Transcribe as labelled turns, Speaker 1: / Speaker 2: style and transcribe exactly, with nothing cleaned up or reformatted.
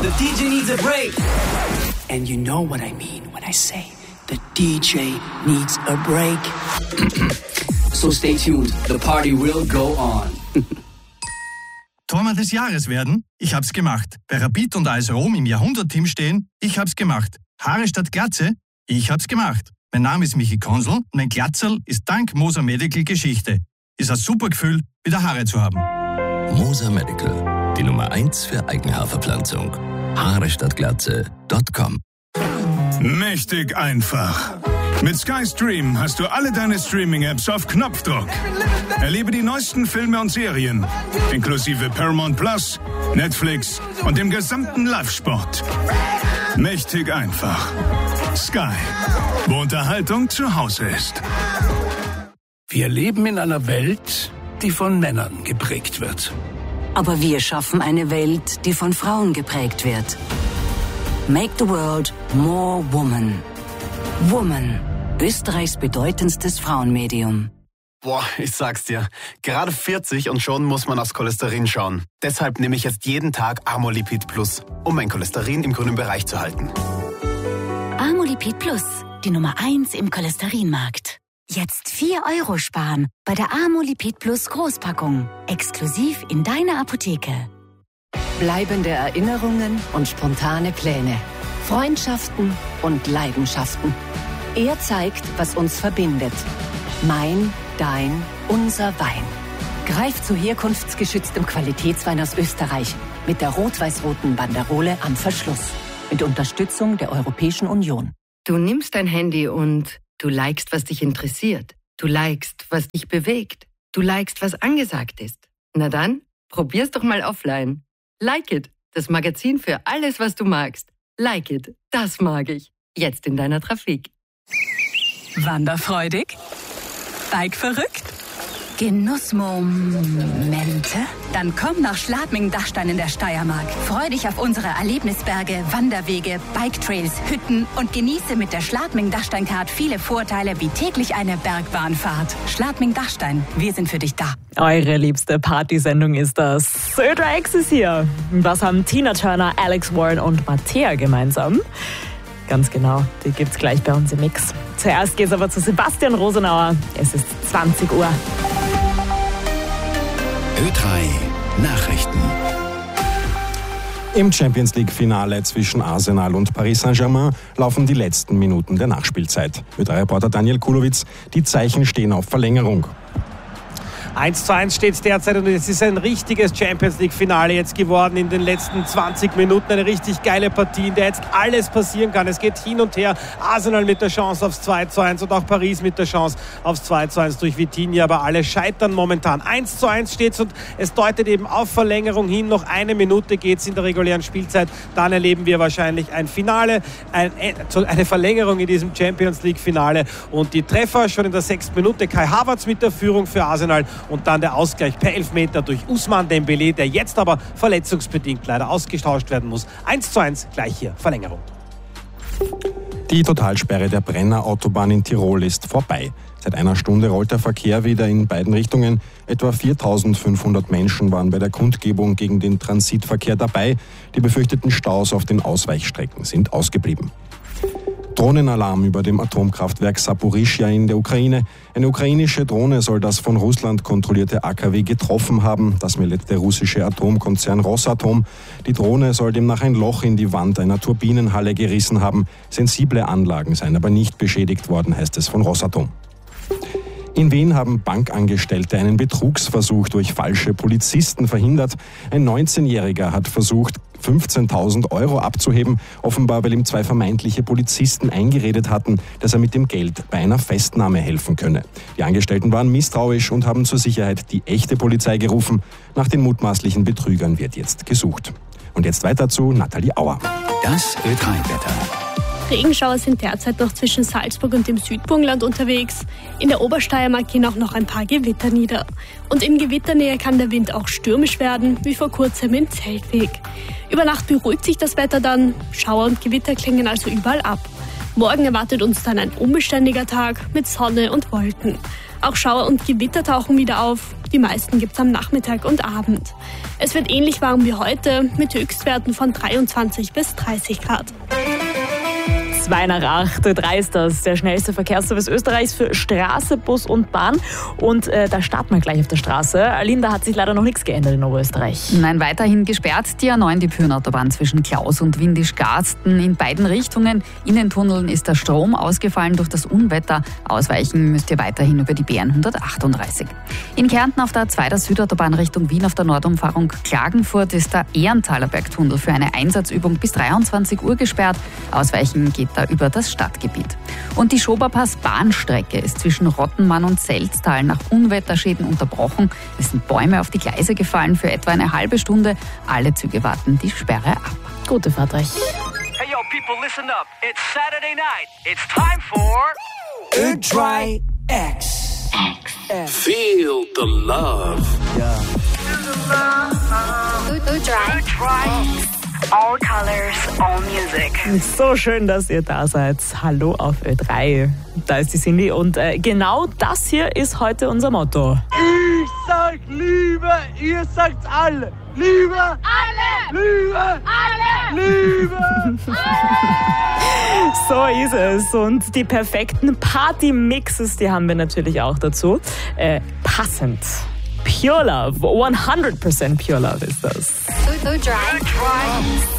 Speaker 1: The D J needs a break. And you know what I mean when I say the D J needs a break. So stay tuned, the party will go on.
Speaker 2: Torwart des Jahres werden? Ich hab's gemacht. Bei Rapid und A S Rom im Jahrhundertteam stehen? Ich hab's gemacht. Haare statt Glatze? Ich hab's gemacht. Mein Name ist Michi Konsel und mein Glatzerl ist dank Moser Medical Geschichte. Ist ein super Gefühl, wieder Haare zu haben.
Speaker 3: Moser Medical, die Nummer eins für Eigenhaarverpflanzung. Haare statt Glatze Punkt com.
Speaker 4: Mächtig einfach. Mit Sky Stream hast du alle deine Streaming-Apps auf Knopfdruck. Erlebe die neuesten Filme und Serien, inklusive Paramount Plus, Netflix und dem gesamten Live-Sport. Mächtig einfach. Sky, wo Unterhaltung zu Hause ist.
Speaker 5: Wir leben in einer Welt, die von Männern geprägt wird.
Speaker 6: Aber wir schaffen eine Welt, die von Frauen geprägt wird. Make the world more woman. Woman, Österreichs bedeutendstes Frauenmedium.
Speaker 7: Boah, ich sag's dir, gerade vierzig und schon muss man aufs Cholesterin schauen. Deshalb nehme ich jetzt jeden Tag Amolipid Plus, um mein Cholesterin im grünen Bereich zu halten.
Speaker 8: Amolipid Plus, die Nummer eins im Cholesterinmarkt. Jetzt vier Euro sparen bei der Amolipid Plus Großpackung. Exklusiv in deiner Apotheke.
Speaker 6: Bleibende Erinnerungen und spontane Pläne. Freundschaften und Leidenschaften. Er zeigt, was uns verbindet. Mein, dein, unser Wein. Greift zu herkunftsgeschütztem Qualitätswein aus Österreich mit der rot-weiß-roten Banderole am Verschluss. Mit Unterstützung der Europäischen Union.
Speaker 9: Du nimmst dein Handy und du likest, was dich interessiert. Du likest, was dich bewegt. Du likest, was angesagt ist. Na dann, probier's doch mal offline. Like It, das Magazin für alles, was du magst. Like It, das mag ich. Jetzt in deiner Trafik.
Speaker 10: Wanderfreudig? Bike-verrückt?
Speaker 8: Genussmomente?
Speaker 10: Dann komm nach Schladming-Dachstein in der Steiermark. Freu dich auf unsere Erlebnisberge, Wanderwege, Bike-Trails, Hütten und genieße mit der Schladming-Dachstein-Card viele Vorteile wie täglich eine Bergbahnfahrt. Schladming-Dachstein, wir sind für dich da.
Speaker 11: Eure liebste Partysendung ist das. Södra X ist hier. Was haben Tina Turner, Alex Warren und Mattea gemeinsam? Ganz genau, die gibt's gleich bei uns im Mix. Zuerst geht's aber zu Sebastian Rosenauer. Es ist zwanzig Uhr.
Speaker 3: Ö drei Nachrichten.
Speaker 12: Im Champions-League-Finale zwischen Arsenal und Paris Saint-Germain laufen die letzten Minuten der Nachspielzeit. Ö drei Reporter Daniel Kulowitz, die Zeichen stehen auf Verlängerung.
Speaker 13: eins zu eins steht es derzeit und es ist ein richtiges Champions-League-Finale jetzt geworden in den letzten zwanzig Minuten. Eine richtig geile Partie, in der jetzt alles passieren kann. Es geht hin und her. Arsenal mit der Chance aufs zwei zu eins und auch Paris mit der Chance aufs zwei zu eins durch Vitinha. Aber alle scheitern momentan. eins zu eins steht es und es deutet eben auf Verlängerung hin. Noch eine Minute geht es in der regulären Spielzeit. Dann erleben wir wahrscheinlich ein Finale, ein, eine Verlängerung in diesem Champions-League-Finale. Und die Treffer schon in der sechsten Minute. Kai Havertz mit der Führung für Arsenal. Und dann der Ausgleich per Elfmeter durch Ousmane Dembélé, der jetzt aber verletzungsbedingt leider ausgetauscht werden muss. eins zu eins, gleich hier Verlängerung.
Speaker 12: Die Totalsperre der Brenner Autobahn in Tirol ist vorbei. Seit einer Stunde rollt der Verkehr wieder in beiden Richtungen. Etwa viertausendfünfhundert Menschen waren bei der Kundgebung gegen den Transitverkehr dabei. Die befürchteten Staus auf den Ausweichstrecken sind ausgeblieben. Drohnenalarm über dem Atomkraftwerk Saporischschja in der Ukraine. Eine ukrainische Drohne soll das von Russland kontrollierte A K W getroffen haben. Das meldet der russische Atomkonzern Rosatom. Die Drohne soll demnach ein Loch in die Wand einer Turbinenhalle gerissen haben. Sensible Anlagen seien aber nicht beschädigt worden, heißt es von Rosatom. In Wien haben Bankangestellte einen Betrugsversuch durch falsche Polizisten verhindert. Ein neunzehnjähriger hat versucht, fünfzehntausend Euro abzuheben, offenbar weil ihm zwei vermeintliche Polizisten eingeredet hatten, dass er mit dem Geld bei einer Festnahme helfen könne. Die Angestellten waren misstrauisch und haben zur Sicherheit die echte Polizei gerufen. Nach den mutmaßlichen Betrügern wird jetzt gesucht. Und jetzt weiter zu Nathalie Auer.
Speaker 3: Das Ö drei Wetter.
Speaker 14: Regenschauer sind derzeit noch zwischen Salzburg und dem Südburgenland unterwegs. In der Obersteiermark gehen auch noch ein paar Gewitter nieder. Und in Gewitternähe kann der Wind auch stürmisch werden, wie vor kurzem in Zeltweg. Über Nacht beruhigt sich das Wetter dann. Schauer und Gewitter klingen also überall ab. Morgen erwartet uns dann ein unbeständiger Tag mit Sonne und Wolken. Auch Schauer und Gewitter tauchen wieder auf. Die meisten gibt es am Nachmittag und Abend. Es wird ähnlich warm wie heute, mit Höchstwerten von dreiundzwanzig bis dreißig Grad.
Speaker 11: zwei nach acht, drei ist das, der schnellste Verkehrsservice Österreichs für Straße, Bus und Bahn. Und äh, da starten wir gleich auf der Straße. Aline, da hat sich leider noch nichts geändert in Oberösterreich.
Speaker 15: Nein, weiterhin gesperrt die A neun, die Pyrenautobahn zwischen Klaus und Windisch-Garsten in beiden Richtungen. In den Tunneln ist der Strom ausgefallen durch das Unwetter. Ausweichen müsst ihr weiterhin über die B N hundertachtunddreißig. In Kärnten auf der A zwei der Südautobahn Richtung Wien auf der Nordumfahrung Klagenfurt ist der Ehrenthaler Bergtunnel für eine Einsatzübung bis dreiundzwanzig Uhr gesperrt. Ausweichen geht da über das Stadtgebiet. Und die Schoberpass-Bahnstrecke ist zwischen Rottenmann und Selztal nach Unwetterschäden unterbrochen. Es sind Bäume auf die Gleise gefallen für etwa eine halbe Stunde. Alle Züge warten die Sperre ab.
Speaker 11: Gute Fahrt euch.
Speaker 16: Hey yo, people, listen up. It's Saturday night. It's time for
Speaker 1: Good Dry X.
Speaker 17: Feel the love.
Speaker 1: Yeah.
Speaker 8: Good, good Dry.
Speaker 10: Good Dry. All colors, all music.
Speaker 11: So schön, dass ihr da seid. Hallo auf Ö drei. Da ist die Cindy und äh, genau das hier ist heute unser Motto.
Speaker 16: Ich sag Liebe, ihr sagt's alle. Liebe, alle. Liebe, alle. Liebe, alle.
Speaker 11: So ist es. Und die perfekten Party-Mixes, die haben wir natürlich auch dazu. Äh, passend. Pure Love, hundert Prozent Pure Love ist das.
Speaker 8: Good, good Dry.